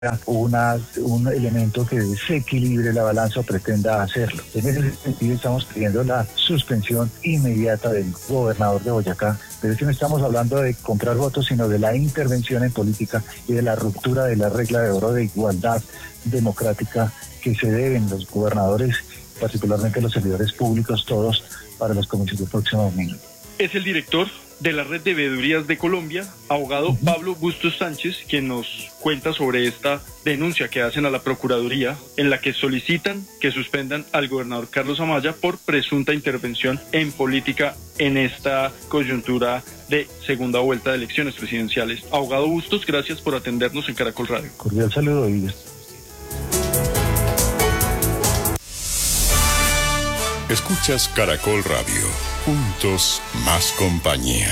un elemento que desequilibre la balanza o pretenda hacerlo. En ese sentido estamos pidiendo la suspensión inmediata del gobernador de Boyacá. Pero es que no estamos hablando de comprar votos, sino de la intervención en política y de la ruptura de la regla de oro de igualdad democrática que se deben los gobernadores, particularmente los servidores públicos, todos para los comicios del próximo domingo. Es el director de la Red de Veedurías de Colombia, abogado Pablo Bustos Sánchez, quien nos cuenta sobre esta denuncia que hacen a la Procuraduría, en la que solicitan que suspendan al gobernador Carlos Amaya por presunta intervención en política en esta coyuntura de segunda vuelta de elecciones presidenciales. Abogado Bustos, gracias por atendernos en Caracol Radio. Cordial saludo y... Escuchas Caracol Radio. Juntos, más compañía.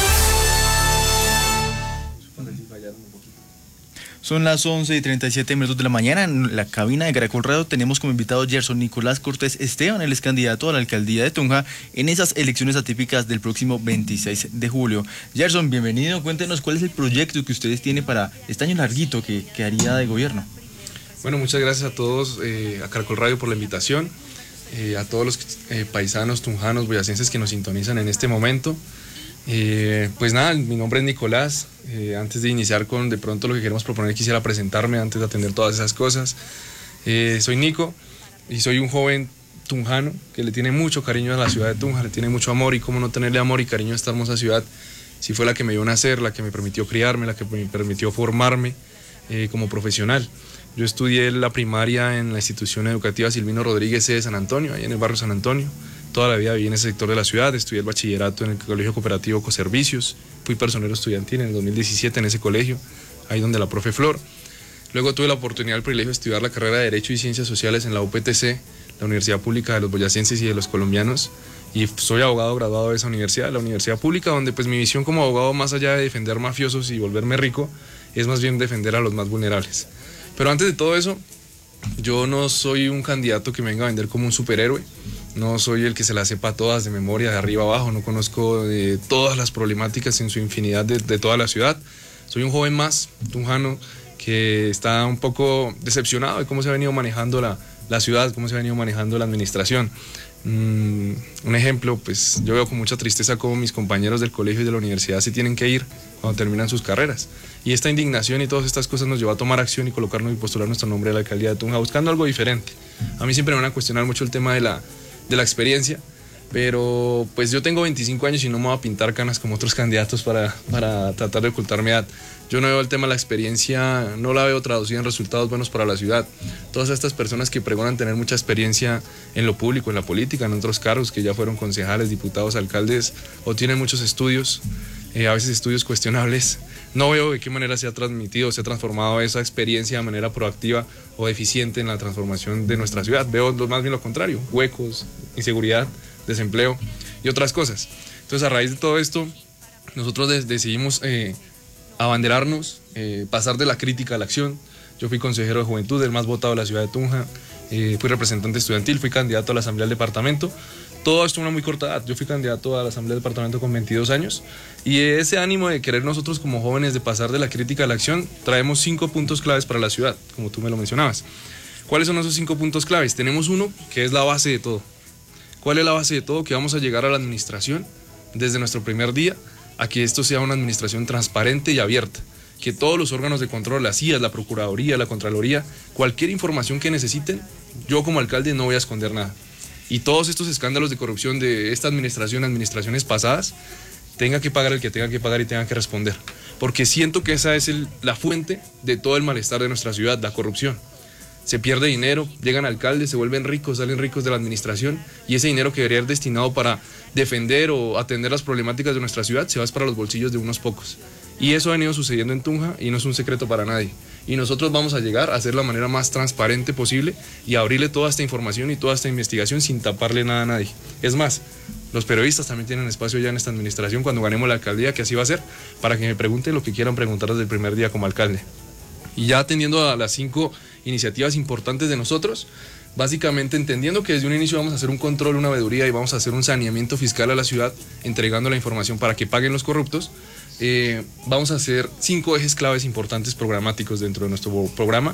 Son las 11:37 de la mañana. En la cabina de Caracol Radio tenemos como invitado Gerson Nicolás Cortés Esteban. Él es candidato a la alcaldía de Tunja en esas elecciones atípicas del próximo 26 de julio. Gerson, bienvenido. Cuéntenos cuál es el proyecto que ustedes tienen para este año larguito que haría de gobierno. Bueno, muchas gracias a todos, a Caracol Radio por la invitación. A todos los paisanos, tunjanos, boyacenses que nos sintonizan en este momento. Pues nada, mi nombre es Nicolás. Antes de iniciar con de pronto lo que queremos proponer, quisiera presentarme antes de atender todas esas cosas. Soy Nico y soy un joven tunjano que le tiene mucho cariño a la ciudad de Tunja, le tiene mucho amor, y cómo no tenerle amor y cariño a esta hermosa ciudad, si fue la que me dio nacer, la que me permitió criarme, la que me permitió formarme como profesional. Yo estudié la primaria en la institución educativa Silvino Rodríguez de San Antonio, ahí en el barrio San Antonio. Toda la vida viví en ese sector de la ciudad, estudié el bachillerato en el Colegio Cooperativo Coservicios, fui personero estudiantil en el 2017 en ese colegio, ahí donde la profe Flor. Luego tuve la oportunidad, el privilegio de estudiar la carrera de Derecho y Ciencias Sociales en la UPTC, la Universidad Pública de los Boyacenses y de los Colombianos, y soy abogado graduado de esa universidad, la universidad pública, donde pues mi visión como abogado, más allá de defender mafiosos y volverme rico, es más bien defender a los más vulnerables. Pero antes de todo eso, yo no soy un candidato que me venga a vender como un superhéroe, no soy el que se las sepa todas de memoria, de arriba abajo, no conozco todas las problemáticas en su infinidad de toda la ciudad. Soy un joven más, tunjano, que está un poco decepcionado de cómo se ha venido manejando la ciudad, cómo se ha venido manejando la administración. Un ejemplo, pues yo veo con mucha tristeza cómo mis compañeros del colegio y de la universidad se tienen que ir cuando terminan sus carreras. Y esta indignación y todas estas cosas nos llevó a tomar acción y colocarnos y postular nuestro nombre a la alcaldía de Tunja, buscando algo diferente. A mí siempre me van a cuestionar mucho el tema de la experiencia, pero pues yo tengo 25 años y no me voy a pintar canas como otros candidatos para tratar de ocultar mi edad. Yo no veo el tema de la experiencia, no la veo traducida en resultados buenos para la ciudad. Todas estas personas que pregonan tener mucha experiencia en lo público, en la política, en otros cargos, que ya fueron concejales, diputados, alcaldes, o tienen muchos estudios, a veces estudios cuestionables, no veo de qué manera se ha transmitido, se ha transformado esa experiencia de manera proactiva o eficiente en la transformación de nuestra ciudad. Veo más bien lo contrario, huecos, inseguridad, desempleo y otras cosas. Entonces, a raíz de todo esto, nosotros decidimos abanderarnos, pasar de la crítica a la acción. Yo fui consejero de juventud, el más votado de la ciudad de Tunja, fui representante estudiantil, fui candidato a la asamblea del departamento. Todo esto a una muy corta edad. Yo fui candidato a la asamblea del departamento con 22 años, y ese ánimo de querer nosotros como jóvenes de pasar de la crítica a la acción, traemos 5 puntos claves para la ciudad, como tú me lo mencionabas. ¿Cuáles son esos 5 puntos claves? Tenemos uno que es la base de todo. ¿Cuál es la base de todo? Que vamos a llegar a la administración desde nuestro primer día a que esto sea una administración transparente y abierta, que todos los órganos de control, las CIAs, la Procuraduría, la Contraloría, cualquier información que necesiten, yo como alcalde no voy a esconder nada. Y todos estos escándalos de corrupción de esta administración, administraciones pasadas, tenga que pagar el que tenga que pagar y tenga que responder. Porque siento que esa es la fuente de todo el malestar de nuestra ciudad, la corrupción. Se pierde dinero, llegan alcaldes, se vuelven ricos, salen ricos de la administración, y ese dinero que debería ir destinado para defender o atender las problemáticas de nuestra ciudad se va para los bolsillos de unos pocos. Y eso ha venido sucediendo en Tunja y no es un secreto para nadie. Y nosotros vamos a llegar a hacer la manera más transparente posible y a abrirle toda esta información y toda esta investigación sin taparle nada a nadie. Es más, los periodistas también tienen espacio ya en esta administración cuando ganemos la alcaldía, que así va a ser, para que me pregunten lo que quieran preguntar desde el primer día como alcalde. Y ya atendiendo a las 5 iniciativas importantes de nosotros, básicamente entendiendo que desde un inicio vamos a hacer un control, una veeduría, y vamos a hacer un saneamiento fiscal a la ciudad, entregando la información para que paguen los corruptos. vamos a hacer 5 ejes claves importantes programáticos dentro de nuestro programa.